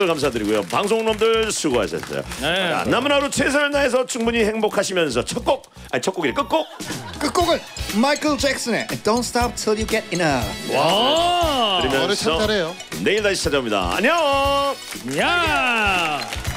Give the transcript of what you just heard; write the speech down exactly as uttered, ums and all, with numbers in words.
감사드리고요. 방송놈들 수고하셨어요. 네. 자, 남은 하루 최선을 다해서 충분히 행복하시면서 첫 곡, 아니 첫 곡이 끝곡. 끝곡은 마이클 잭슨의 Don't Stop Till You Get Enough. 와. 들으면서 참 잘해요. 내일 다시 찾아옵니다. 안녕. 야.